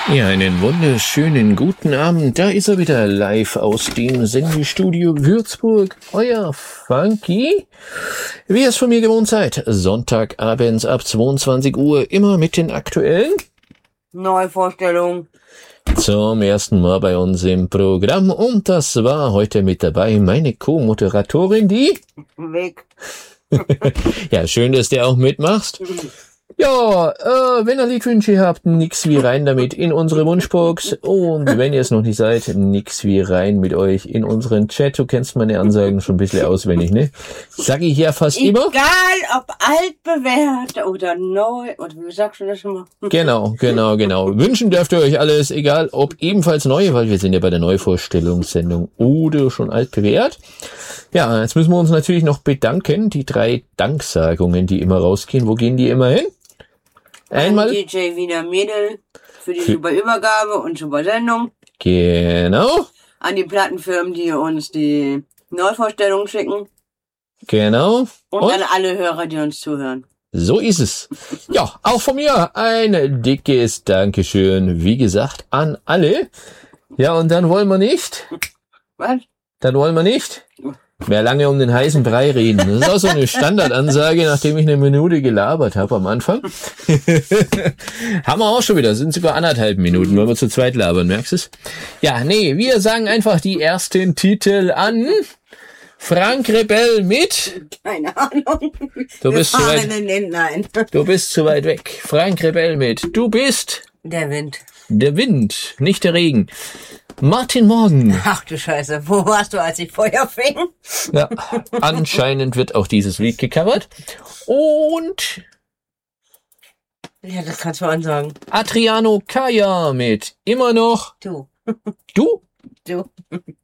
Ja, einen wunderschönen guten Abend. Da ist er wieder live aus dem Sendestudio Würzburg. Euer Funky. Wie ihr es von mir gewohnt seid, Sonntagabends ab 22 Uhr immer mit den aktuellen Neuvorstellungen zum ersten Mal bei uns im Programm. Und das war heute mit dabei meine Co-Moderatorin, die weg. Ja, schön, dass du auch mitmachst. Ja, wenn ihr Liedwünsche habt, nix wie rein damit in unsere Wunschbox. Und wenn ihr es noch nicht seid, nix wie rein mit euch in unseren Chat. Du kennst meine Ansagen schon ein bisschen auswendig, ne? Sag ich ja fast immer. Egal, ob altbewährt oder neu, oder wie sagst du das schon mal? Genau. Wünschen dürft ihr euch alles, egal ob ebenfalls neu, weil wir sind ja bei der Neuvorstellungssendung oder schon altbewährt. Ja, jetzt müssen wir uns natürlich noch bedanken. Die 3 Danksagungen, die immer rausgehen. Wo gehen die immer hin? Einmal DJ Wiener Mädel für die super Übergabe und super Sendung. Genau. An die Plattenfirmen, die uns die Neuvorstellungen schicken. Genau. Und an alle Hörer, die uns zuhören. So ist es. Ja, auch von mir ein dickes Dankeschön, wie gesagt, an alle. Ja, und dann wollen wir nicht. Was? Dann wollen wir nicht mehr lange um den heißen Brei reden. Das ist auch so eine Standardansage, nachdem ich eine Minute gelabert habe am Anfang. Haben wir auch schon wieder, sind sogar 1,5 Minuten, weil wir zu zweit labern, merkst du es? Ja, nee, wir sagen einfach die ersten Titel an. Frank Rebell mit... Keine Ahnung. Du bist zu weit, Nein. du bist zu weit weg. Frank Rebell mit Du bist... Der Wind. Der Wind, nicht der Regen. Martin Morgen. Ach du Scheiße, wo warst du, als ich Feuer fing? Ja, anscheinend wird auch dieses Lied gecovert. Und Ja, das kannst du ansagen. Adriano Kaya mit Immer noch... Du. Du? Du.